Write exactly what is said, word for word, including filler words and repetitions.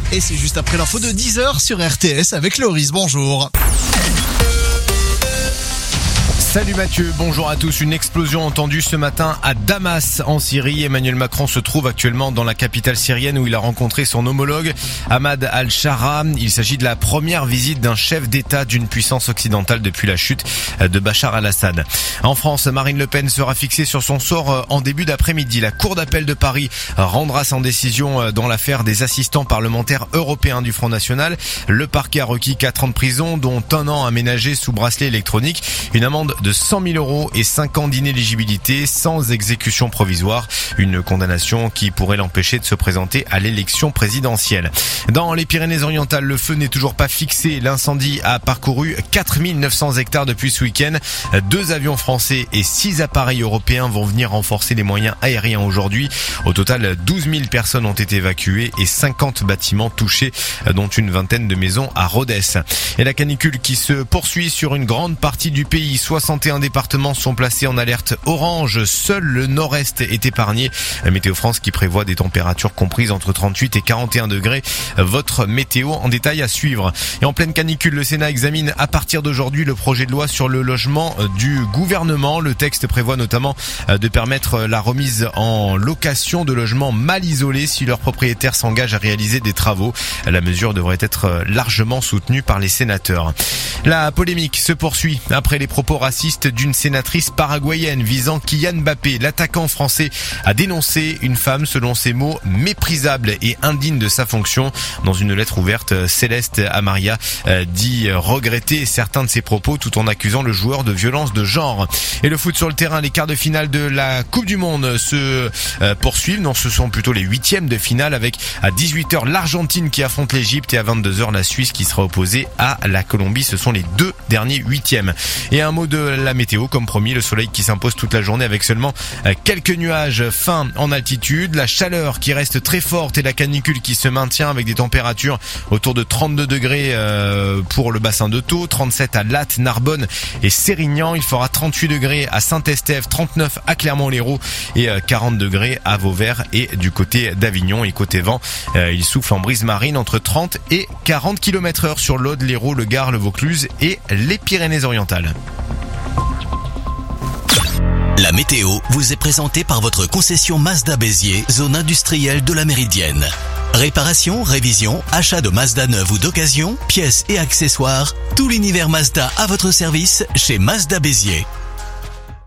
Et c'est juste après l'info de dix heures sur R T S avec Loris. Bonjour. Salut Mathieu, bonjour à tous. Une explosion entendue ce matin à Damas en Syrie. Emmanuel Macron se trouve actuellement dans la capitale syrienne où il a rencontré son homologue Ahmad al-Shara. Il s'agit de la première visite d'un chef d'État d'une puissance occidentale depuis la chute de Bachar al-Assad. En France, Marine Le Pen sera fixée sur son sort en début d'après-midi. La Cour d'appel de Paris rendra son décision dans l'affaire des assistants parlementaires européens du Front National. Le parquet a requis quatre ans de prison, dont un an aménagé sous bracelet électronique, une amende de cent mille euros et cinq ans d'inéligibilité sans exécution provisoire. Une condamnation qui pourrait l'empêcher de se présenter à l'élection présidentielle. Dans les Pyrénées-Orientales, le feu n'est toujours pas fixé. L'incendie a parcouru quatre mille neuf cents hectares depuis ce week-end. Deux avions français et six appareils européens vont venir renforcer les moyens aériens aujourd'hui. Au total, douze mille personnes ont été évacuées et cinquante bâtiments touchés, dont une vingtaine de maisons à Rodez. Et la canicule qui se poursuit sur une grande partie du pays. soixante et un départements sont placés en alerte orange. Seul le nord-est est épargné. Météo France qui prévoit des températures comprises entre trente-huit et quarante et un degrés. Votre météo en détail à suivre. Et en pleine canicule, le Sénat examine à partir d'aujourd'hui le projet de loi sur le logement du gouvernement. Le texte prévoit notamment de permettre la remise en location de logements mal isolés si leur propriétaire s'engage à réaliser des travaux. La mesure devrait être largement soutenue par les sénateurs. La polémique se poursuit après les propos racistes d'une sénatrice paraguayenne visant Kylian Mbappé. L'attaquant français a dénoncé une femme, selon ses mots, méprisable et indigne de sa fonction. Dans une lettre ouverte, Céleste Amaria dit regretter certains de ses propos tout en accusant le joueur de violence de genre. Et le foot sur le terrain, les quarts de finale de la Coupe du Monde se poursuivent. Non, ce sont plutôt les huitièmes de finale avec à dix-huit heures l'Argentine qui affronte l'Égypte et à vingt-deux heures la Suisse qui sera opposée à la Colombie. Ce sont les deux derniers huitièmes. Et un mot de la météo, comme promis, le soleil qui s'impose toute la journée avec seulement quelques nuages fins en altitude, la chaleur qui reste très forte et la canicule qui se maintient avec des températures autour de trente-deux degrés pour le bassin de Thau, trente-sept à Latte, Narbonne et Sérignan. Il fera trente-huit degrés à Saint-Estève, trente-neuf à Clermont-Lérault et quarante degrés à Vauvert et du côté d'Avignon. Et côté vent, il souffle en brise marine entre trente et quarante kilomètres heure sur l'Aude, l'Hérault, le Gard, le Vaucluse et les Pyrénées-Orientales. La météo vous est présentée par votre concession Mazda Béziers, zone industrielle de la Méridienne. Réparation, révision, achat de Mazda neuve ou d'occasion, pièces et accessoires, tout l'univers Mazda à votre service chez Mazda Béziers.